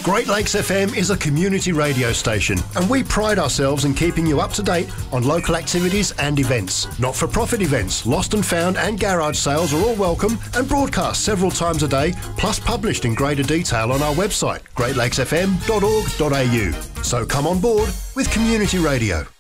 Great Lakes FM is a community radio station, and we pride ourselves in keeping you up to date on local activities and events. Not-for-profit events, lost and found and garage sales are all welcome and broadcast several times a day, plus published in greater detail on our website, greatlakesfm.org.au. So come on board with community radio.